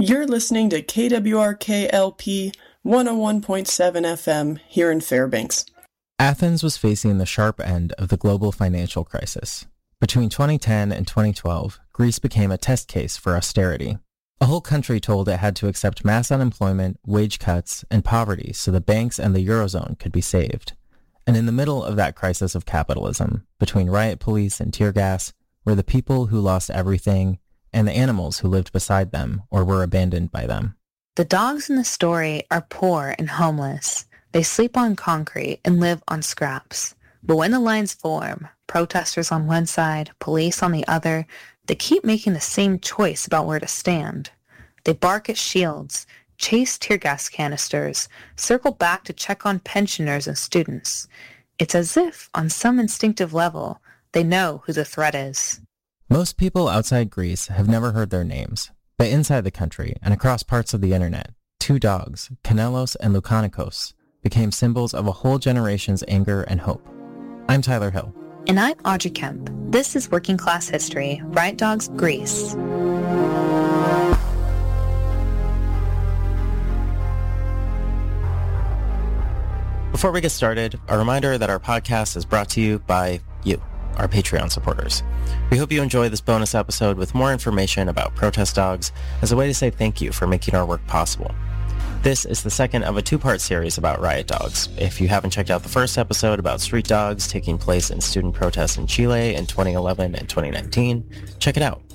You're listening to KWRK-LP 101.7 FM here in Fairbanks. Athens was facing the sharp end of the global financial crisis. Between 2010 and 2012, Greece became a test case for austerity. A whole country told it had to accept mass unemployment, wage cuts, and poverty so the banks and the Eurozone could be saved. And in the middle of that crisis of capitalism, between riot police and tear gas, were the people who lost everything and the animals who lived beside them or were abandoned by them. The dogs in the story are poor and homeless. They sleep on concrete and live on scraps. But when the lines form, protesters on one side, police on the other, they keep making the same choice about where to stand. They bark at shields, chase tear gas canisters, circle back to check on pensioners and students. It's as if, on some instinctive level, they know who the threat is. Most people outside Greece have never heard their names, but inside the country and across parts of the internet, two dogs, Kanelos and Lukanikos, became symbols of a whole generation's anger and hope. I'm Tyler Hill. And I'm Audrey Kemp. This is Working Class History, Riot Dogs, Greece. Before we get started, a reminder that our podcast is brought to you by you, our Patreon supporters. We hope you enjoy this bonus episode with more information about protest dogs as a way to say thank you for making our work possible. This is the second of a two-part series about riot dogs. If you haven't checked out the first episode about street dogs taking place in student protests in Chile in 2011 and 2019, check it out.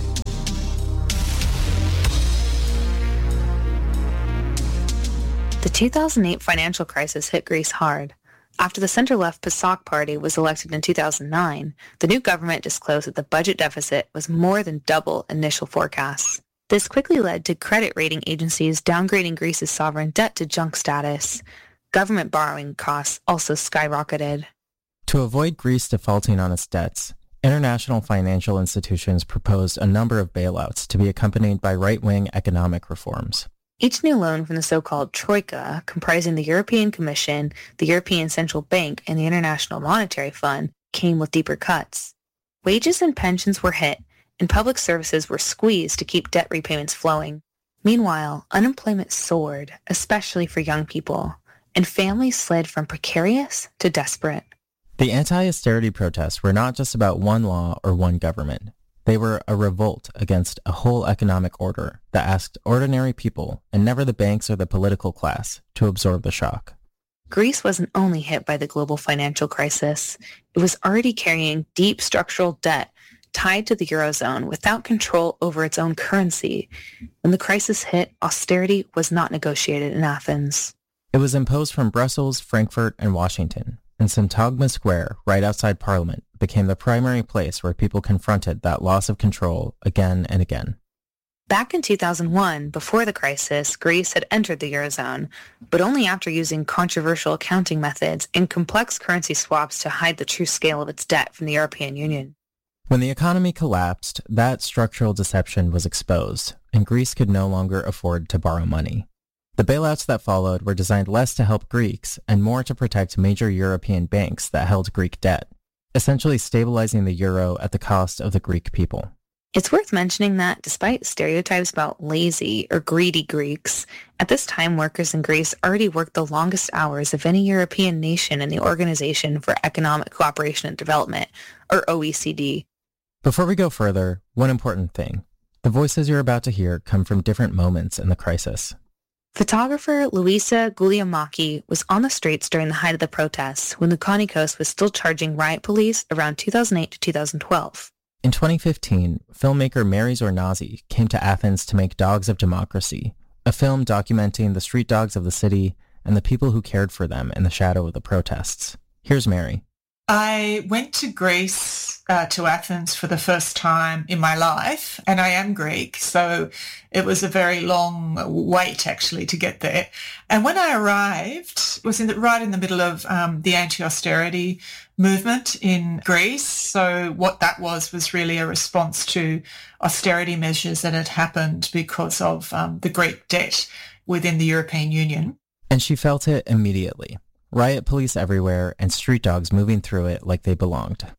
The 2008 financial crisis hit Greece hard. After the center-left PASOK party was elected in 2009, the new government disclosed that the budget deficit was more than double initial forecasts. This quickly led to credit rating agencies downgrading Greece's sovereign debt to junk status. Government borrowing costs also skyrocketed. To avoid Greece defaulting on its debts, international financial institutions proposed a number of bailouts to be accompanied by right-wing economic reforms. Each new loan from the so-called Troika, comprising the European Commission, the European Central Bank, and the International Monetary Fund, came with deeper cuts. Wages and pensions were hit, and public services were squeezed to keep debt repayments flowing. Meanwhile, unemployment soared, especially for young people, and families slid from precarious to desperate. The anti-austerity protests were not just about one law or one government. They were a revolt against a whole economic order that asked ordinary people, and never the banks or the political class, to absorb the shock. Greece wasn't only hit by the global financial crisis. It was already carrying deep structural debt tied to the Eurozone without control over its own currency. When the crisis hit, austerity was not negotiated in Athens. It was imposed from Brussels, Frankfurt, and Washington, and Syntagma Square, right outside Parliament, became the primary place where people confronted that loss of control again and again. Back in 2001, before the crisis, Greece had entered the Eurozone, but only after using controversial accounting methods and complex currency swaps to hide the true scale of its debt from the European Union. When the economy collapsed, that structural deception was exposed, and Greece could no longer afford to borrow money. The bailouts that followed were designed less to help Greeks and more to protect major European banks that held Greek debt, essentially stabilizing the euro at the cost of the Greek people. It's worth mentioning that despite stereotypes about lazy or greedy Greeks, at this time workers in Greece already worked the longest hours of any European nation in the Organization for Economic Cooperation and Development, or OECD. Before we go further, one important thing. The voices you're about to hear come from different moments in the crisis. Photographer Luisa Guglielmacchi was on the streets during the height of the protests when Lukanikos was still charging riot police around 2008 to 2012. In 2015, filmmaker Mary Zornazi came to Athens to make Dogs of Democracy, a film documenting the street dogs of the city and the people who cared for them in the shadow of the protests. Here's Mary. I went to Greece, to Athens for the first time in my life, and I am Greek, so it was a very long wait actually to get there. And when I arrived, it was right in the middle of the anti-austerity movement in Greece. So what that was really a response to austerity measures that had happened because of the Greek debt within the European Union. And she felt it immediately. Riot police everywhere and street dogs moving through it like they belonged.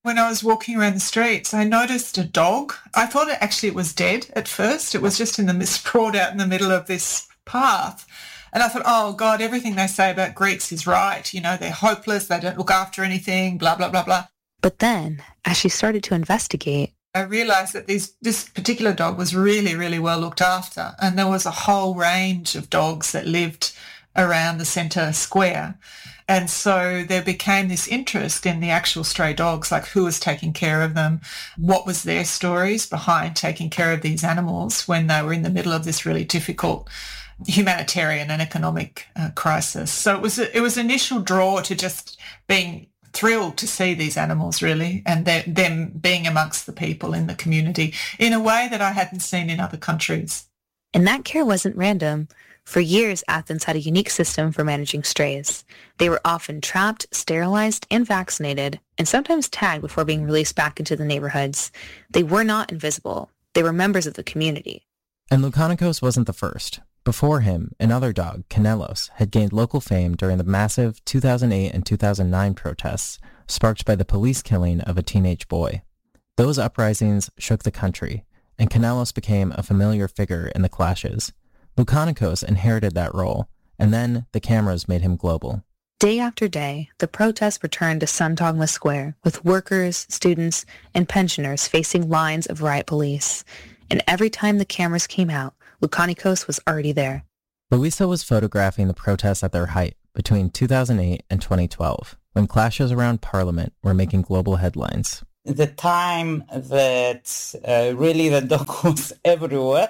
When I was walking around the streets, I noticed a dog. I thought it was dead at first. It was just sprawled out in the middle of this path. And I thought, oh, God, everything they say about Greeks is right. You know, they're hopeless. They don't look after anything, blah, blah, blah, blah. But then, as she started to investigate, I realised that this particular dog was really, really well looked after. And there was a whole range of dogs that lived around the centre square. And so there became this interest in the actual stray dogs, like who was taking care of them, what was their stories behind taking care of these animals when they were in the middle of this really difficult humanitarian and economic crisis. So it was initial draw to just being thrilled to see these animals really, and them being amongst the people in the community in a way that I hadn't seen in other countries. And that care wasn't random. For years, Athens had a unique system for managing strays. They were often trapped, sterilized, and vaccinated, and sometimes tagged before being released back into the neighborhoods. They were not invisible. They were members of the community. And Loukanikos wasn't the first. Before him, another dog, Kanelos, had gained local fame during the massive 2008 and 2009 protests sparked by the police killing of a teenage boy. Those uprisings shook the country, and Kanelos became a familiar figure in the clashes. Loukanikos inherited that role, and then the cameras made him global. Day after day, the protests returned to Santagma Square, with workers, students, and pensioners facing lines of riot police. And every time the cameras came out, Loukanikos was already there. Luisa was photographing the protests at their height between 2008 and 2012, when clashes around Parliament were making global headlines. The time that really the dog was everywhere,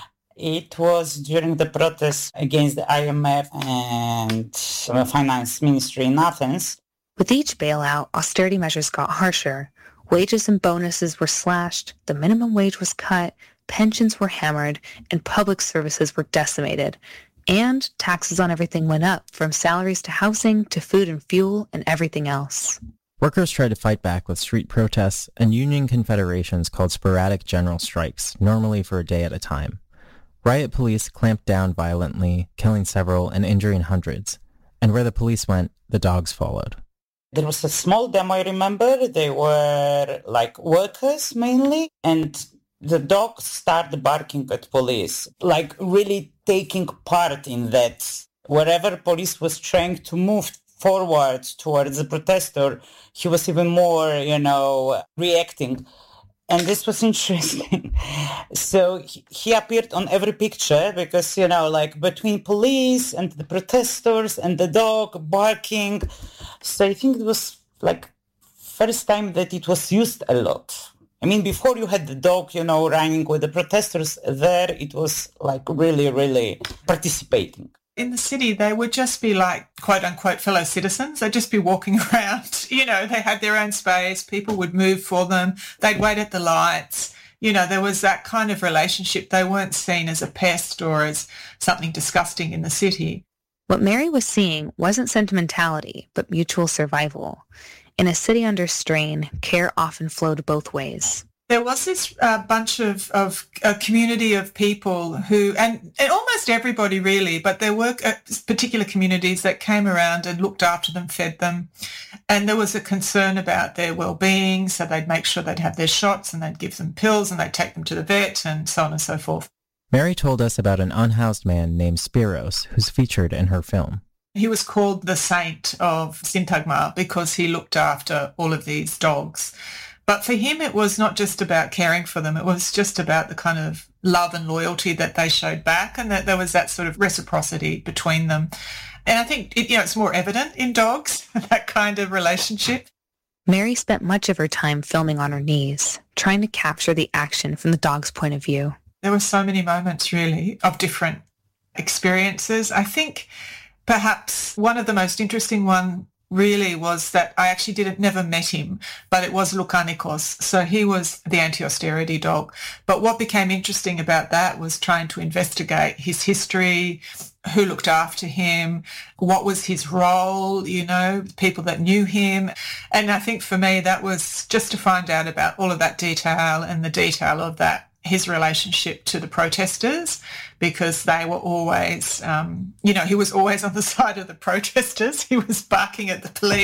it was during the protests against the IMF and the finance ministry in Athens. With each bailout, austerity measures got harsher. Wages and bonuses were slashed, the minimum wage was cut, pensions were hammered, and public services were decimated. And taxes on everything went up, from salaries to housing to food and fuel and everything else. Workers tried to fight back with street protests and union confederations called sporadic general strikes, normally for a day at a time. Riot police clamped down violently, killing several and injuring hundreds. And where the police went, the dogs followed. There was a small demo, I remember. They were like workers mainly, and the dogs started barking at police, like really taking part in that. Wherever police was trying to move forward towards the protester, he was even more, reacting. And this was interesting. So he appeared on every picture because, between police and the protesters and the dog barking. So I think it was first time that it was used a lot. I mean, before you had the dog, running with the protesters there, it was really, really participating. In the city, they would just be quote unquote fellow citizens. They'd just be walking around, they had their own space. People would move for them. They'd wait at the lights. There was that kind of relationship. They weren't seen as a pest or as something disgusting in the city. What Mary was seeing wasn't sentimentality, but mutual survival. In a city under strain, care often flowed both ways. There was this bunch of a community of people who, and almost everybody really, but there were particular communities that came around and looked after them, fed them. And there was a concern about their well-being, so they'd make sure they'd have their shots and they'd give them pills and they'd take them to the vet and so on and so forth. Mary told us about an unhoused man named Spiros who's featured in her film. He was called the Saint of Syntagma because he looked after all of these dogs. But for him, it was not just about caring for them. It was just about the kind of love and loyalty that they showed back, and that there was that sort of reciprocity between them. And I think, it's more evident in dogs, that kind of relationship. Mary spent much of her time filming on her knees, trying to capture the action from the dog's point of view. There were so many moments, really, of different experiences. I think perhaps one of the most interesting one really was that I actually never met him, but it was Loukanikos. So he was the anti-austerity dog. But what became interesting about that was trying to investigate his history, who looked after him, what was his role, people that knew him. And I think for me, that was just to find out about all of that detail and the detail of that, his relationship to the protesters, because they were always, he was always on the side of the protesters. He was barking at the police.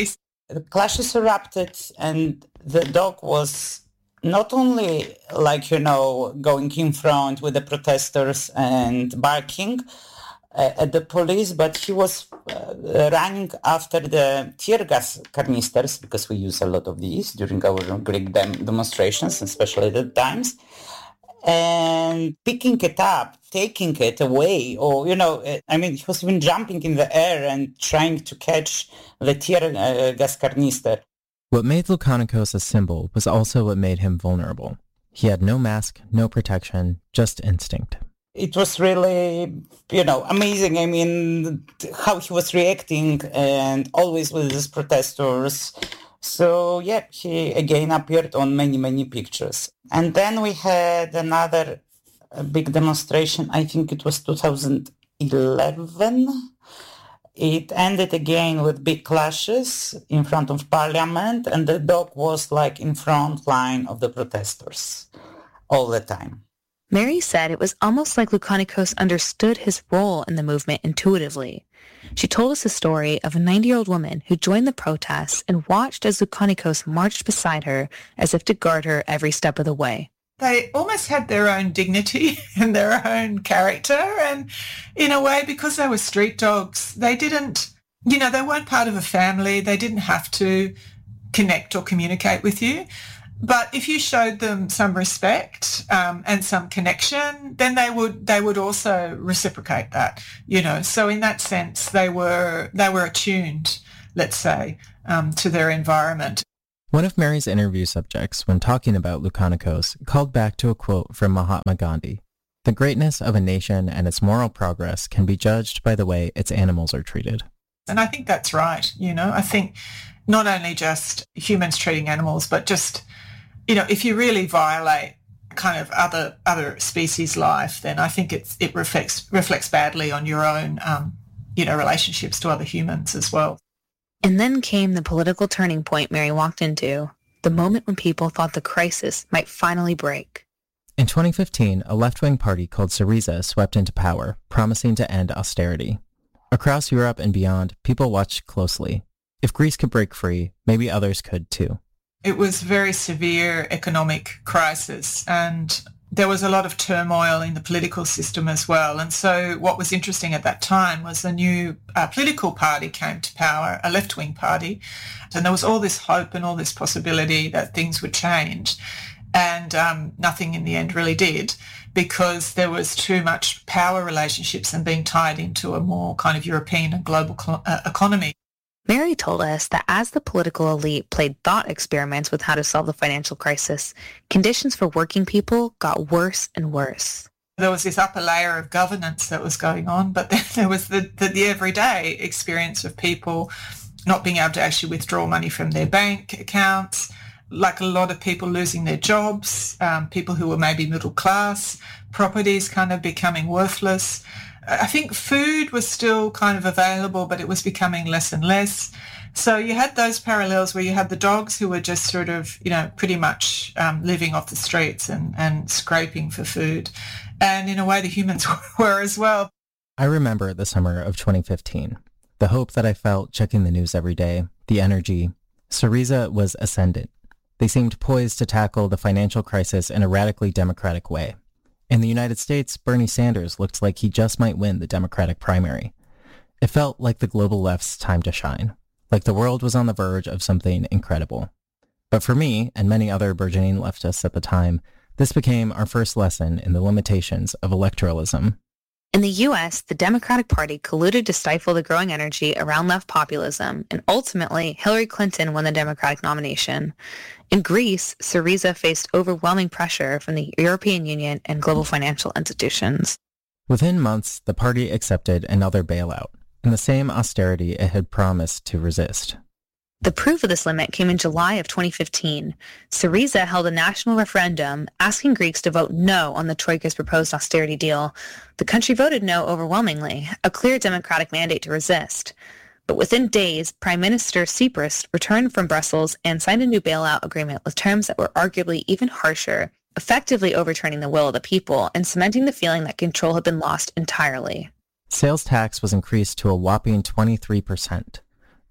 The clashes erupted, and the dog was not only going in front with the protesters and barking at the police, but he was running after the tear gas canisters, because we use a lot of these during our Greek demonstrations, especially at the times, and picking it up, taking it away, or, he was even jumping in the air and trying to catch the tear gas canister. What made Loukanikos a symbol was also what made him vulnerable. He had no mask, no protection, just instinct. It was really, amazing. I mean, how he was reacting, and always with his protesters. So, yeah, he again appeared on many, many pictures. And then we had another big demonstration. I think it was 2011. It ended again with big clashes in front of parliament, and the dog was in front line of the protesters all the time. Mary said it was almost like Loukanikos understood his role in the movement intuitively. She told us a story of a 90-year-old woman who joined the protests and watched as Loukanikos marched beside her as if to guard her every step of the way. They almost had their own dignity and their own character, and in a way, because they were street dogs, they didn't, they weren't part of a family. They didn't have to connect or communicate with you. But if you showed them some respect and some connection, then they would also reciprocate that, So in that sense, they were attuned, let's say, to their environment. One of Mary's interview subjects, when talking about Loukanikos, called back to a quote from Mahatma Gandhi. The greatness of a nation and its moral progress can be judged by the way its animals are treated. And I think that's right, I think not only just humans treating animals, but just, if you really violate kind of other species' life, then I think it reflects badly on your own, relationships to other humans as well. And then came the political turning point Mary walked into, the moment when people thought the crisis might finally break. In 2015, a left-wing party called Syriza swept into power, promising to end austerity. Across Europe and beyond, people watched closely. If Greece could break free, maybe others could too. It was a very severe economic crisis, and there was a lot of turmoil in the political system as well. And so what was interesting at that time was a new political party came to power, a left-wing party, and there was all this hope and all this possibility that things would change. And nothing in the end really did, because there was too much power relationships and being tied into a more kind of European and global economy. Mary told us that as the political elite played thought experiments with how to solve the financial crisis, conditions for working people got worse and worse. There was this upper layer of governance that was going on, but then there was the everyday experience of people not being able to actually withdraw money from their bank accounts, like a lot of people losing their jobs, people who were maybe middle class, properties kind of becoming worthless. I think food was still kind of available, but it was becoming less and less. So you had those parallels where you had the dogs who were just sort of, pretty much living off the streets and scraping for food. And in a way, the humans were as well. I remember the summer of 2015. The hope that I felt checking the news every day, the energy. Syriza was ascendant. They seemed poised to tackle the financial crisis in a radically democratic way. In the United States, Bernie Sanders looked like he just might win the Democratic primary. It felt like the global left's time to shine, like the world was on the verge of something incredible. But for me, and many other burgeoning leftists at the time, this became our first lesson in the limitations of electoralism. In the U.S., the Democratic Party colluded to stifle the growing energy around left populism, and ultimately, Hillary Clinton won the Democratic nomination. In Greece, Syriza faced overwhelming pressure from the European Union and global financial institutions. Within months, the party accepted another bailout, and the same austerity it had promised to resist. The proof of this limit came in July of 2015. Syriza held a national referendum asking Greeks to vote no on the Troika's proposed austerity deal. The country voted no overwhelmingly, a clear democratic mandate to resist. But within days, Prime Minister Tsipras returned from Brussels and signed a new bailout agreement with terms that were arguably even harsher, effectively overturning the will of the people and cementing the feeling that control had been lost entirely. Sales tax was increased to a whopping 23%.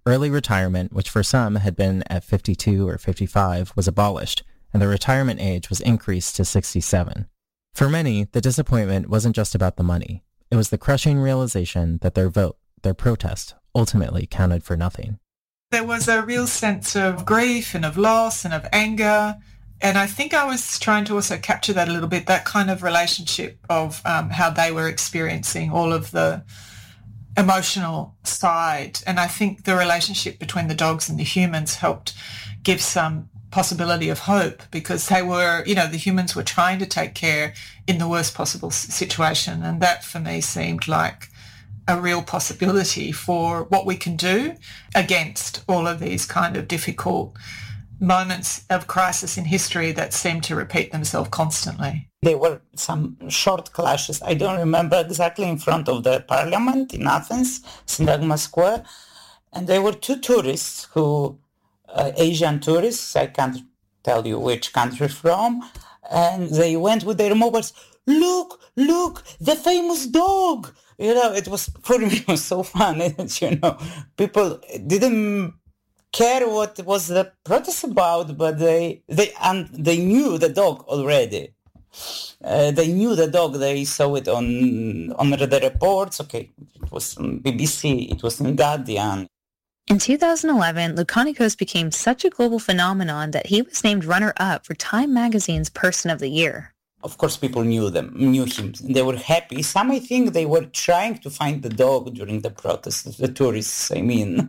Early retirement, which for some had been at 52 or 55, was abolished, and the retirement age was increased to 67. For many, the disappointment wasn't just about the money. It was the crushing realization that their vote, their protest, ultimately counted for nothing. There was a real sense of grief and of loss and of anger. And I think I was trying to also capture that a little bit, that kind of relationship of how they were experiencing all of the emotional side. And I think the relationship between the dogs and the humans helped give some possibility of hope, because they were, the humans were trying to take care in the worst possible situation. And that for me seemed like a real possibility for what we can do against all of these kind of difficult moments of crisis in history that seem to repeat themselves constantly. There were some short clashes. I don't remember exactly, in front of the parliament in Athens, Syntagma Square. And there were two tourists Asian tourists, I can't tell you which country from, and they went with their mobiles, look, the famous dog! It was, for me, it was so fun, people didn't care what was the protest about, but they knew the dog already. They knew the dog. They saw it on the reports. Okay, it was on BBC. It was in Guardian. In 2011, Lukanikos became such a global phenomenon that he was named runner-up for Time magazine's Person of the Year. Of course, people knew him. They were happy. Some, I think, they were trying to find the dog during the protests, the tourists, I mean,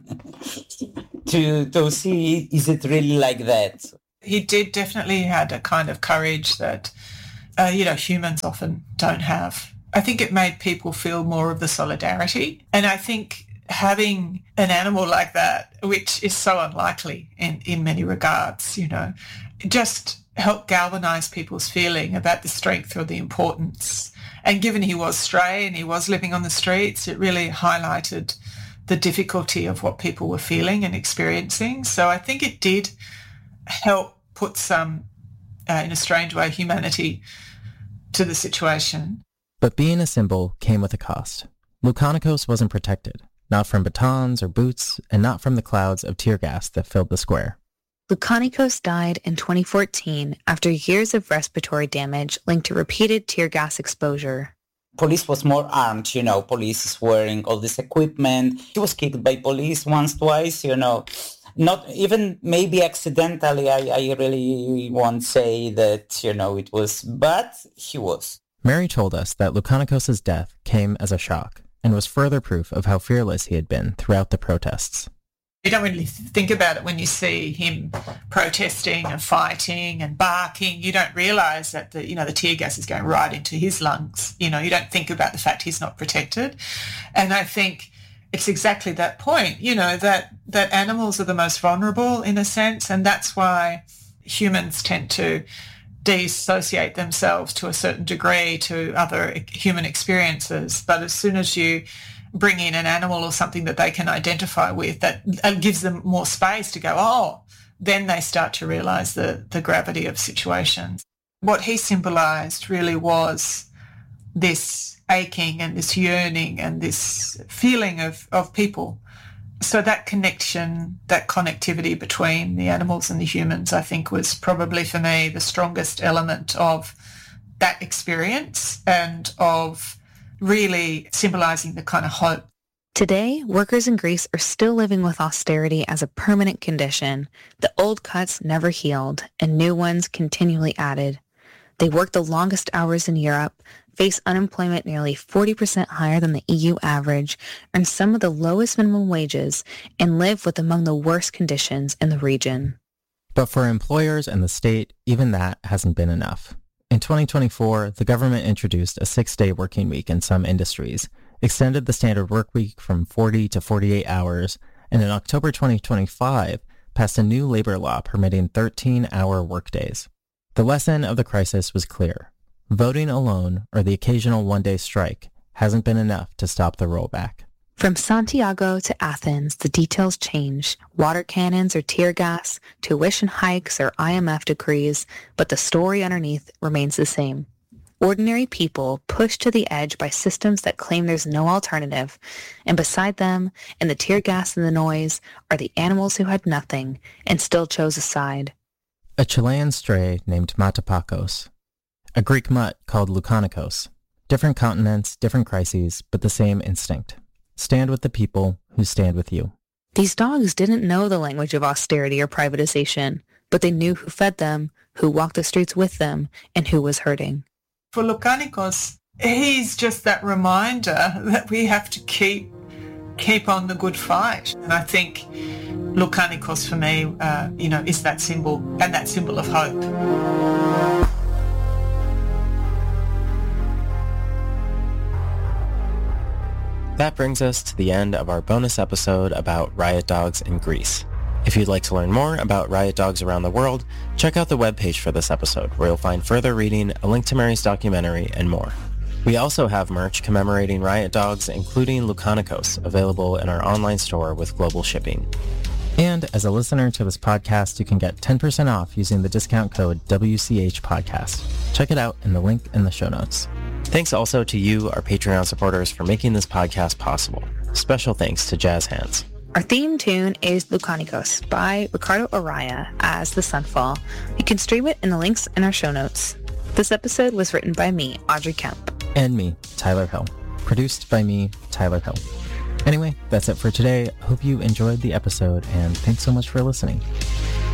to see, is it really like that? He did definitely had a kind of courage that, humans often don't have. I think it made people feel more of the solidarity. And I think having an animal like that, which is so unlikely in many regards, just helped galvanise people's feeling about the strength or the importance. And given he was stray and he was living on the streets, it really highlighted the difficulty of what people were feeling and experiencing. So I think it did help put some, in a strange way, humanity to the situation. But being a symbol came with a cost. Lukanikos wasn't protected. Not from batons or boots, and not from the clouds of tear gas that filled the square. Lukanikos died in 2014 after years of respiratory damage linked to repeated tear gas exposure. Police was more armed, police is wearing all this equipment. He was kicked by police once, twice, not even maybe accidentally. I really won't say that, it was, but he was. Mary told us that Lukanikos' death came as a shock, and was further proof of how fearless he had been throughout the protests. You don't really think about it when you see him protesting and fighting and barking. You don't realise that the tear gas is going right into his lungs. You don't think about the fact he's not protected. And I think it's exactly that point, that animals are the most vulnerable in a sense, and that's why humans tend to dissociate themselves to a certain degree to other human experiences. But as soon as you bring in an animal or something that they can identify with, that gives them more space to go, then they start to realise the gravity of situations. What he symbolised really was this aching and this yearning and this feeling of people. So that connection, that connectivity between the animals and the humans, I think was probably for me the strongest element of that experience and of really symbolising the kind of hope. Today, workers in Greece are still living with austerity as a permanent condition. The old cuts never healed and new ones continually added. They work the longest hours in Europe, face unemployment nearly 40% higher than the EU average, earn some of the lowest minimum wages, and live with among the worst conditions in the region. But for employers and the state, even that hasn't been enough. In 2024, the government introduced a 6-day working week in some industries, extended the standard work week from 40 to 48 hours, and in October 2025, passed a new labor law permitting 13-hour workdays. The lesson of the crisis was clear. Voting alone or the occasional one-day strike hasn't been enough to stop the rollback. From Santiago to Athens, the details change. Water cannons or tear gas, tuition hikes or IMF decrees, but the story underneath remains the same. Ordinary people pushed to the edge by systems that claim there's no alternative, and beside them, in the tear gas and the noise, are the animals who had nothing and still chose a side. A Chilean stray named Matapakos. A Greek mutt called Lukanikos. Different continents, different crises, but the same instinct. Stand with the people who stand with you. These dogs didn't know the language of austerity or privatization, but they knew who fed them, who walked the streets with them, and who was hurting. For Lukanikos, he's just that reminder that we have to keep on the good fight. And I think Lukanikos for me, is that symbol, and that symbol of hope. That brings us to the end of our bonus episode about riot dogs in Greece. If you'd like to learn more about riot dogs around the world, check out the webpage for this episode, where you'll find further reading, a link to Mary's documentary, and more. We also have merch commemorating riot dogs, including Lukanikos, available in our online store with global shipping. And as a listener to this podcast, you can get 10% off using the discount code WCHPodcast. Check it out in the link in the show notes. Thanks also to you, our Patreon supporters, for making this podcast possible. Special thanks to Jazz Hands. Our theme tune is Lukanikos by Ricardo Araya as The Sunfall. You can stream it in the links in our show notes. This episode was written by me, Audrey Kemp. And me, Tyler Hill. Produced by me, Tyler Hill. Anyway, that's it for today. Hope you enjoyed the episode, and thanks so much for listening.